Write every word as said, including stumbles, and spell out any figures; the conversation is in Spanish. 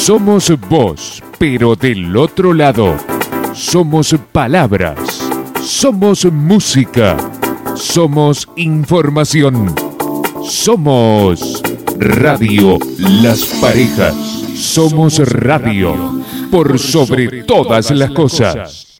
Somos voz, pero del otro lado. Somos palabras. Somos música. Somos información. Somos Radio Las Parejas. Somos radio por sobre todas las cosas.